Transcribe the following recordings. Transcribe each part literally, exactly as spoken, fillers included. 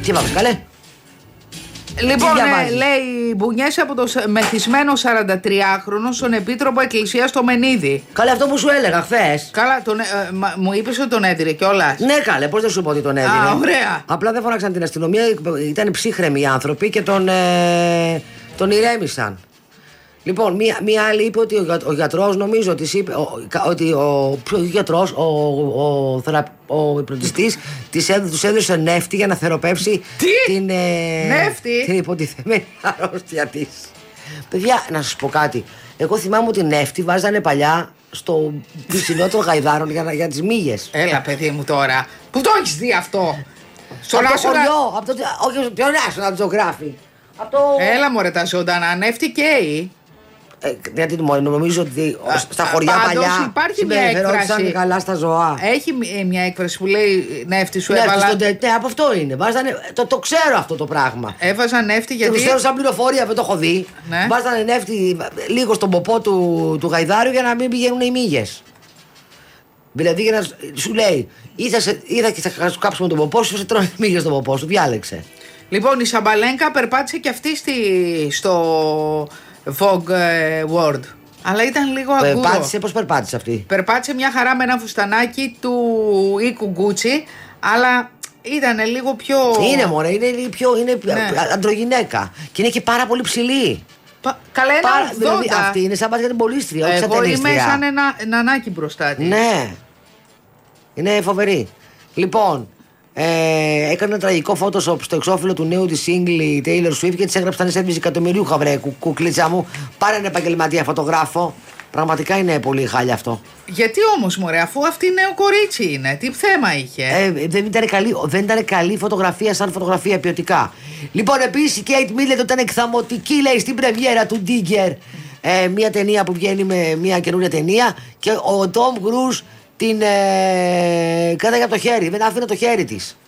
Τι είπαμε, καλέ. Λοιπόν, ε, λέει μπουνιέσαι από το μεθυσμένο σαραντατριάχρονο στον Επίτροπο Εκκλησίας στο Μενίδη. Καλέ, αυτό που σου έλεγα χθες. Καλά, τον, ε, μα, μου είπες ότι τον έδιρε κιόλας. Ναι, καλέ, πώς δεν σου πω ότι τον έδιρε. Α, ωραία. Απλά δεν φώναξαν την αστυνομία, ήταν ψύχρεμοι οι άνθρωποι και τον, ε, τον ηρέμησαν. Λοιπόν, μία, μία άλλη είπε ότι ο, ο γιατρός, νομίζω ότι, είπε, ο, ότι ο, ο γιατρός, ο, ο, ο, ο πρωτιστής τους έδωσε νεύτη για να θεραπεύσει την, ε, την υποτιθεμένη αρρώστια της. Παιδιά, να σας πω κάτι. Εγώ θυμάμαι ότι νεύτη βάζανε παλιά στο πισινό των γαϊδάρων για, για τις μύγες. Έλα, παιδί μου τώρα. Πού το έχεις δει αυτό? Στο από το χωριό, από το, όχι, ποιο National Geographic. Το... Έλα μωρέ τα ζωντανά, νεύτη καίει. Ε, γιατί νομίζω ότι στα χωριά Πάντως παλιά υπάρχει μια έκφραση καλά στα ζωά. Έχει μια έκφραση που λέει νεύτη σου νεύτη έβαλα. Στον, ναι, από αυτό είναι. Βάζανε, το, το ξέρω αυτό το πράγμα. Έβαζαν νεύτη γιατί. Το ξέρω σαν πληροφορία, δεν το έχω δει. Ναι. Βάζανε νεύτη λίγο στον ποπό του, του γαϊδάριου για να μην πηγαίνουν οι μύγες. Δηλαδή για να σου λέει, ή θα, σε, ή θα, θα σου κάψουμε τον ποπό σου, ή θα τρώνε μύγες στον ποπό σου. Διάλεξε. Λοιπόν, η Σαμπαλένκα περπάτησε και αυτή στη, στο Vogue World. Αλλά ήταν λίγο αγκούρο. Περπάτησε, πώς περπάτησε αυτή? Περπάτησε μια χαρά με ένα φουστανάκι του οίκου Γκούτσι, αλλά ήταν λίγο πιο. Είναι μωρέ, είναι πιο. Είναι ναι. Αντρογυναίκα. Και είναι και πάρα πολύ ψηλή. Πα... Καλά, ένα πάρα, δηλαδή, αυτή είναι σαν την πολίστρια, όχι σαν ταινίστρια. Εγώ είμαι σαν ένα νανάκι μπροστά της. Ναι. Είναι φοβερή. Λοιπόν, ε, έκανε ένα τραγικό Photoshop στο εξώφυλλο του νέου της single Taylor Swift και της έγραψαν σε δισεκατομμυρίουχα, βρε κου, κουκλίτσα μου. Πάρε έναν επαγγελματία φωτογράφο. Πραγματικά είναι πολύ χάλια αυτό. Γιατί όμως, μωρέ, αφού αυτή νέο κορίτσι είναι, τι θέμα είχε? Ε, δεν, ήταν καλή, δεν ήταν καλή φωτογραφία σαν φωτογραφία ποιοτικά. Λοιπόν, επίσης η Kate Middleton ήταν εκθαμωτική, λέει, στην πρεμιέρα του Digger. Ε, μια ταινία που βγαίνει με μια καινούρια ταινία. Και ο Tom Cruise την ε, κράταγε από το χέρι, δεν άφηνε το χέρι της.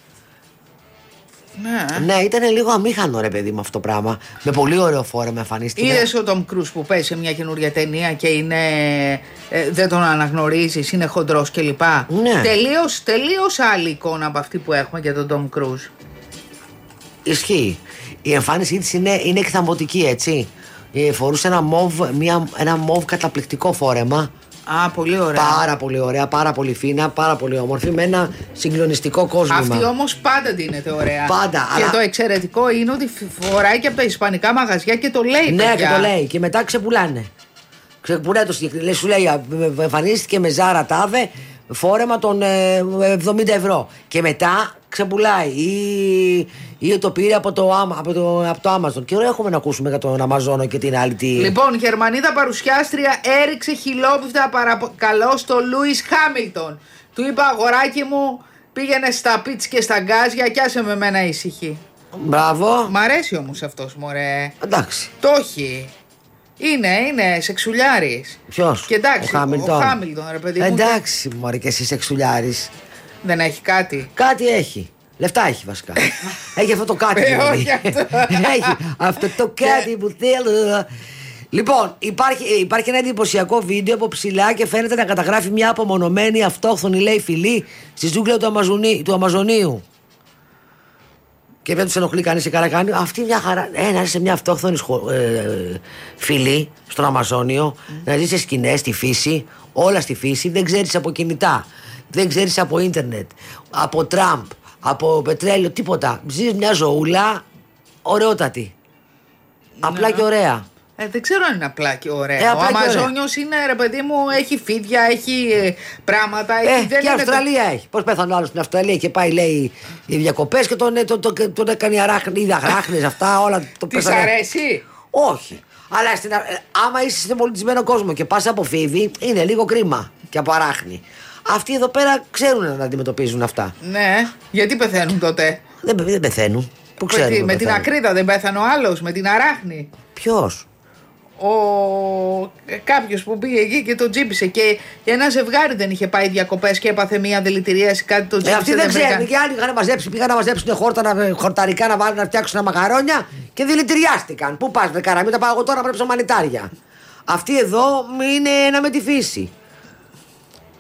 Ναι. Ναι, ήταν λίγο αμήχανο ρε παιδί με αυτό το πράγμα. Με πολύ ωραίο φόρεμα εμφανίστηκε. Είδες ο Τόμ Κρούζ που παίζει σε μια καινούργια ταινία και είναι. Ε, δεν τον αναγνωρίζεις, είναι χοντρός κλπ. Ναι. Τελείως, τελείως άλλη εικόνα από αυτή που έχουμε για τον Τόμ Κρούζ. Ισχύει. Η εμφάνισή της είναι, είναι εκθαμβωτική, έτσι. Φορούσε ένα μοβ, μια, ένα μοβ καταπληκτικό φόρεμα. Α, πολύ ωραία. Πάρα πολύ ωραία, πάρα πολύ φίνα, πάρα πολύ όμορφη, με ένα συγκλονιστικό κόσμο. Αυτή όμως πάντα δίνεται ωραία. Πάντα. Και αλλά... το εξαιρετικό είναι ότι φοράει και από τα ισπανικά μαγαζιά και το λέει. Ναι, παιδιά. και το λέει. Και μετά ξεπουλάνε. Ξεπουλάει το συγκεκριμένο. Σου λέει, εμφανίστηκε με Ζάρα τάδε, φόρεμα των ε, εβδομήντα ευρώ. Και μετά ξεπουλάει. Ή, ή το πήρε από το, από, το, από το Amazon. Και ωραία έχουμε να ακούσουμε για τον Αμαζόνο και την άλλη. Τη... Λοιπόν, Γερμανίδα παρουσιάστρια έριξε χιλόπιτα παρακαλώ στο Λούις Χάμιλτον. Του είπα, αγοράκι μου, πήγαινε στα πιτς και στα γκάζια και άσε με μένα ήσυχη. Μπράβο. Μ' αρέσει όμως αυτός, μωρέ. Εντάξει. Το έχει. Είναι, είναι σεξουλιάρης. Ποιος? Και εντάξει, ο Χάμιλτον. Ο Χάμιλτον, ρε παιδί μου. Εντάξει, μωρέ, και εσύ σεξουλιάρης. Δεν έχει κάτι. Κάτι έχει. Λεφτά έχει βασικά. Έχει αυτό το κάτι. Ε, όχι αυτό. Έχει αυτό το κάτι που θέλω. Λοιπόν, υπάρχει, υπάρχει ένα εντυπωσιακό βίντεο από ψηλά και φαίνεται να καταγράφει μια απομονωμένη αυτόχθονη, λέει, φυλή στη ζούγκλα του, Αμαζονί, του Αμαζονίου. Και δεν του ενοχλεί κανείς και καλά κάνει. Αυτή μια χαρά. Ε, να είσαι σε μια αυτόχθονη σχο... ε, φυλή στον Αμαζόνιο, mm. να ζει σε σκηνές, στη φύση, όλα στη φύση, δεν ξέρεις από κινητά, δεν ξέρεις από ίντερνετ, από Τραμπ, από πετρέλαιο, τίποτα. Ζεις μια ζωούλα ωραιότατη. Ναι. Απλά και ωραία. Ε, δεν ξέρω αν είναι απλά και ωραία. Ε, ο Αμαζόνιος είναι, ρε παιδί μου, έχει φίδια, έχει ε, πράγματα. Ε, έχει, δεν και η Αυστραλία το... έχει. Πώς πέθανε ο άλλος στην Αυστραλία και πάει, λέει, οι διακοπές και τον, τον, τον, τον, τον έκανε αράχνη, είδα αράχνες, αυτά όλα. Το της αρέσει? Όχι. Αλλά στην, άμα είσαι στον πολιτισμένο κόσμο και πας από φίδι, είναι λίγο κρίμα και από αράχνη. Αυτοί εδώ πέρα ξέρουν να αντιμετωπίζουν αυτά. Ναι, γιατί πεθαίνουν τότε? Δεν, δεν πεθαίνουν. Πού ξέρουν? Με, με την ακρίδα δεν πέθανε ο άλλος, με την αράχνη. Ποιος? Ο... Κάποιος που πήγε εκεί και τον τζίπησε. Και ένα ζευγάρι δεν είχε πάει διακοπές και έπαθε μια δηλητηρίαση, κάτι τον τζίπησε. Ε, αυτοί δεν ξέρουν. Και άλλοι είχαν μαζέψει, πήγαν να μαζέψουν χόρτα, να, χορταρικά να βάλουν να φτιάξουν μαγαρόνια και δηλητηριάστηκαν. Πού πας, βρε καρά, μην τα πάω εγώ τώρα να πρέπει μανιτάρια. Αυτοί εδώ είναι ένα με τη φύση.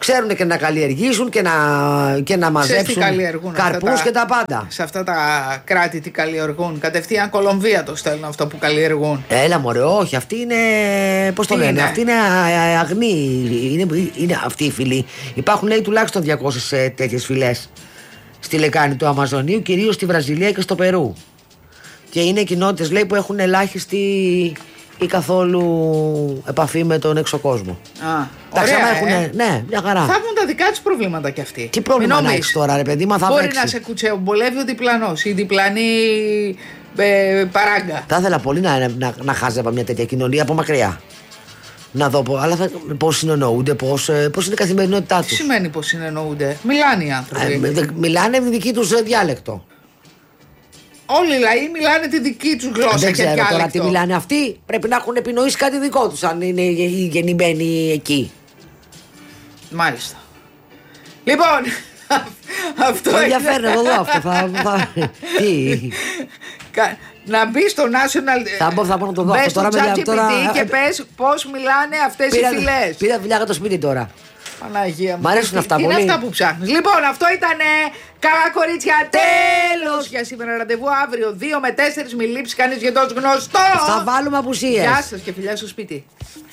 ξέρουν και να καλλιεργήσουν και να, και να μαζέψουν καρπούς και τα πάντα. Σε αυτά τα κράτη τι καλλιεργούν? Κατευθείαν Κολομβία το στέλνουν αυτό που καλλιεργούν. Έλα μωρέ, όχι, αυτή είναι, πώς το λένε, αυτή είναι αγνή, είναι, είναι αυτή η φυλή. Υπάρχουν λέει τουλάχιστον διακόσιες τέτοιες φυλές στη λεκάνη του Αμαζονίου, κυρίως στη Βραζιλία και στο Περού. Και είναι κοινότητες λέει που έχουν ελάχιστη ή καθόλου επαφή με τον έξω κόσμο. Α, τα ωραία, ξανά έχουνε, ε. ναι, μια χαρά. Θα έχουν τα δικά τους προβλήματα κι αυτοί. Τι πρόβλημα να έχεις τώρα, ρε παιδί, μα θα Μπορεί βρέξει. να σε κουτσεμπολεύει ο διπλανός ή διπλανή ε, παράγκα. Θα ήθελα πολύ να, να, να χάζευα μια τέτοια κοινωνία από μακριά. Να δω, αλλά θα, πώς συνεννοούνται, πώς, πώς είναι η καθημερινότητά τους. Τι σημαίνει πώς συνεννοούνται? Μιλάνε οι άνθρωποι. Ε, μιλάνε με δική τους διάλεκτο. Όλοι οι λαοί μιλάνε τη δική τους γλώσσα. Δεν και ξέρω διάλεκτο. τώρα τι μιλάνε αυτοί. Πρέπει να έχουν επινοήσει κάτι δικό τους, αν είναι γεννημένοι εκεί. Μάλιστα. Λοιπόν, αυτό είναι. Ενδιαφέρον να το δω αυτό. Θα, θα, τι. Να μπει στο National. Θα μπω, θα μπω να το δω. Μπες αυτό, στο τώρα, ChatGPT τώρα... και πες πώς μιλάνε αυτές πήρα, οι φυλές. Πήρα δουλειά για το σπίτι τώρα. Παναγία μου. Μ' αρέσουν αυτά είναι πολύ. Είναι αυτά που ψάχνεις. Λοιπόν, αυτό ήτανε καλά κορίτσια. Τέλος για σήμερα. Ραντεβού αύριο. δύο με τέσσερις μη λείψει κανείς για τόσο γνωστό. Θα βάλουμε απουσίες. Γεια σας και φιλιά στο σπίτι.